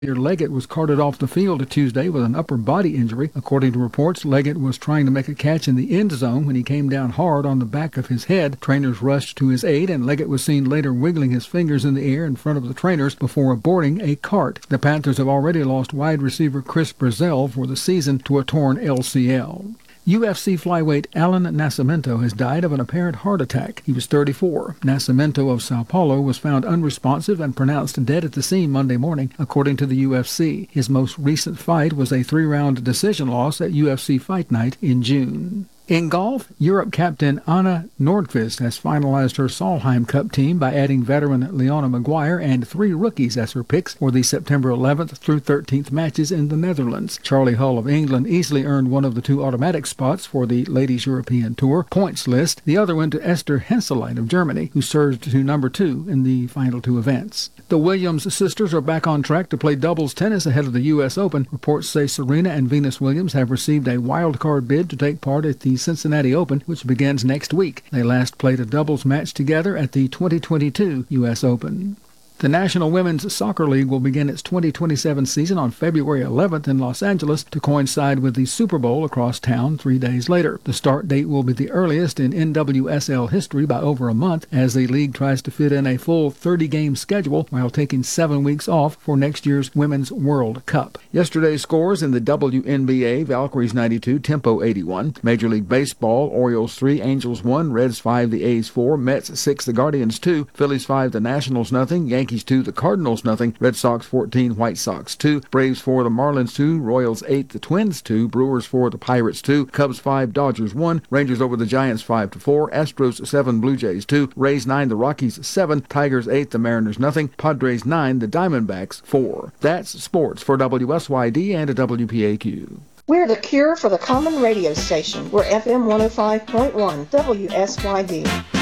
Leggett was carted off the field Tuesday with an upper body injury. According to reports, Leggett was trying to make a catch in the end zone when he came down hard on the back of his head. Trainers rushed to his aid, and Leggett was seen later wiggling his fingers in the air in front of the trainers before boarding a cart. The Panthers have already lost wide receiver Chris Brazzell for the season to a torn LCL. UFC flyweight Alan Nascimento has died of an apparent heart attack. He was 34. Nascimento of Sao Paulo was found unresponsive and pronounced dead at the scene Monday morning, according to the UFC. His most recent fight was a 3-round decision loss at UFC Fight Night in June. In golf, Europe captain Anna Nordqvist has finalized her Solheim Cup team by adding veteran Leona Maguire and 3 rookies as her picks for the September 11th through 13th matches in the Netherlands. Charlie Hull of England easily earned one of the 2 automatic spots for the Ladies European Tour points list. The other went to Esther Henseleit of Germany, who surged to number 2 in the final 2 events. The Williams sisters are back on track to play doubles tennis ahead of the U.S. Open. Reports say Serena and Venus Williams have received a wild card bid to take part at the Cincinnati Open, which begins next week. They last played a doubles match together at the 2022 U.S. Open. The National Women's Soccer League will begin its 2027 season on February 11th in Los Angeles to coincide with the Super Bowl across town 3 days later. The start date will be the earliest in NWSL history by over a month, as the league tries to fit in a full 30-game schedule while taking 7 weeks off for next year's Women's World Cup. Yesterday's scores in the WNBA: Valkyries 92, Tempo 81. Major League Baseball: Orioles 3, Angels 1, Reds 5, the A's 4, Mets 6, the Guardians 2, Phillies 5, the Nationals nothing, Yankees 2, the Cardinals nothing, Red Sox 14, White Sox 2, Braves 4, the Marlins 2, Royals 8, the Twins 2, Brewers 4, the Pirates 2, Cubs 5, Dodgers 1, Rangers over the Giants 5-4, Astros 7, Blue Jays 2, Rays 9, the Rockies 7, Tigers 8, the Mariners nothing, Padres 9, the Diamondbacks 4. That's sports for WSYD and WPAQ. We're the cure for the common radio station. We're FM 105.1 WSYD.